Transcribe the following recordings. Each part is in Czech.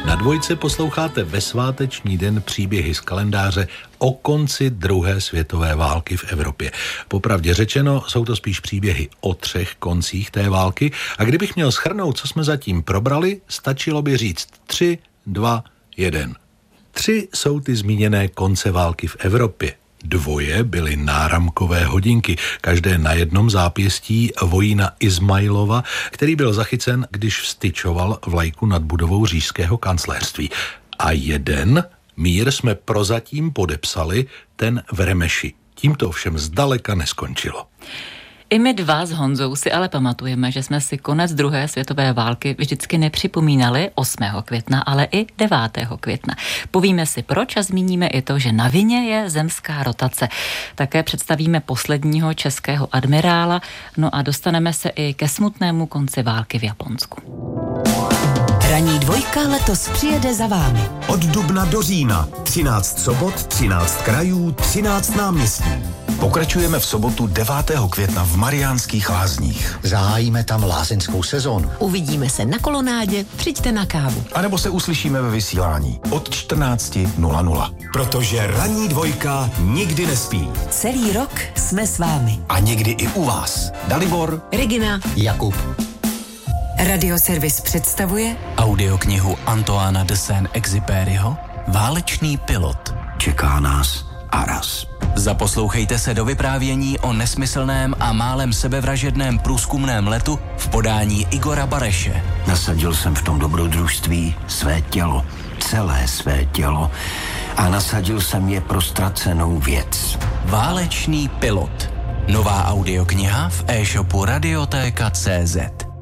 Na Dvojce posloucháte ve sváteční den příběhy z kalendáře o konci druhé světové války v Evropě. Popravdě řečeno, jsou to spíš příběhy o 3 koncích té války a kdybych měl shrnout, co jsme zatím probrali, stačilo by říct 3, 2, 1. 3 jsou ty zmíněné konce války v Evropě. 2 byly náramkové hodinky, každé na jednom zápěstí vojína Izmailova, který byl zachycen, když vztyčoval vlajku nad budovou říšského kancléřství. A 1 mír jsme prozatím podepsali, ten v Remeši. Tím to ovšem zdaleka neskončilo. I my 2 s Honzou si ale pamatujeme, že jsme si konec druhé světové války vždycky nepřipomínali 8. května, ale i 9. května. Povíme si proč a zmíníme i to, že na vině je zemská rotace. Také představíme posledního českého admirála, no a dostaneme se i ke smutnému konci války v Japonsku. Ranní dvojka letos přijede za vámi. Od dubna do října. 13 sobot, 13 krajů, 13 náměstí. Pokračujeme v sobotu 9. května v Mariánských Lázních. Zahájíme tam lázeňskou sezónu. Uvidíme se na kolonádě, přijďte na kávu. A nebo se uslyšíme ve vysílání od 14:00. Protože ranní dvojka nikdy nespí. Celý rok jsme s vámi. A někdy i u vás. Dalibor, Regina, Jakub. Radioservis představuje audioknihu Antoána de Saint-Exupéryho Válečný pilot. Čeká nás Aras. Zaposlouchejte se do vyprávění o nesmyslném a málem sebevražedném průzkumném letu v podání Igora Bareše. Nasadil jsem v tom dobrodružství své tělo, celé své tělo a nasadil jsem je pro ztracenou věc. Válečný pilot. Nová audiokniha v e-shopu Radiotéka.cz.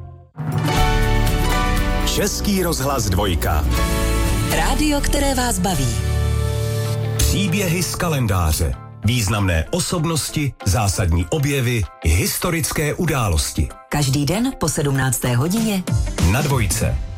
Český rozhlas 2. rádio, které vás baví. Příběhy z kalendáře. Významné osobnosti, zásadní objevy, historické události. Každý den po 17. hodině Na Dvojce.